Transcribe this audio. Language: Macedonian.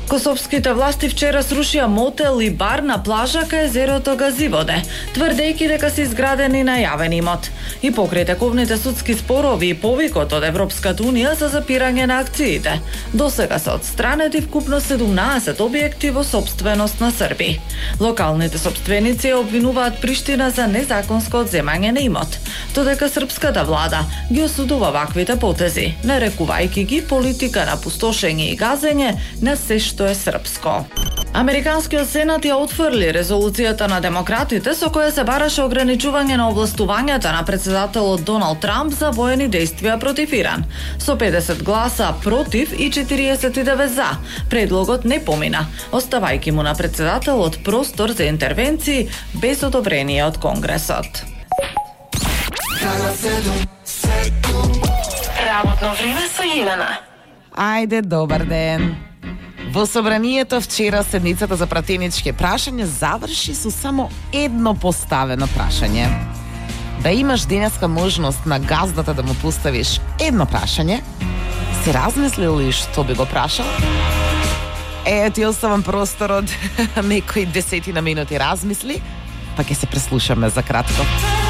Косовските власти вчера срушија мотел и бар на плажа кај езерото Газиводе, тврдејќи дека се изградени на јавен имот. И покрај тековните судски спорови и повикот од Европската унија за запирање на акциите, досега се отстранети вкупно 17 објекти во сопственост на Срби. Локалните сопственици обвинуваат Приштина за незаконско одземање на имот, додека српската влада ги осудува ваквите потези, нарекувајќи ги политика на пустошење и газење на се што е српско. Американскиот сенат ја отфрли резолуцијата на демократите со која се бараше ограничување на овластувањата на председателот Доналд Трамп за воени действија против Иран. Со 50 гласа против и 49 за, предлогот не помина, оставајќи му на председателот простор за интервенции без одобрение од Конгресот. Работно време со Елена. Ајде, добар ден. Во собранието вчера седницата за пратенички прашања заврши со само едно поставено прашање. Да имаш денеска можност на газдата да му поставиш едно прашање, си размислил ли што би го прашал? Ти оставам просторот некои 10 минути размисли, па ќе се преслушаме за кратко.